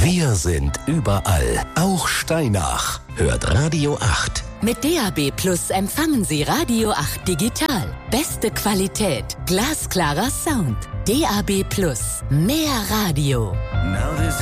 Wir sind überall, auch Steinach. Hört Radio 8. Mit DAB Plus empfangen Sie Radio 8 digital. Beste Qualität, glasklarer Sound. DAB Plus, mehr Radio.